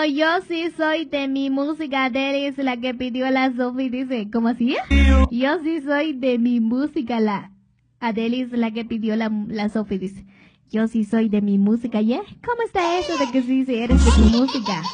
yo sí soy de mi música. Adele es la que pidió la Sophie, dice. ¿Cómo así? Yo sí soy de mi música. La Adele es la que pidió la Sophie, dice. Yo sí soy de mi música, ¿ya? ¿Cómo está eso de que sí, sí eres de tu música?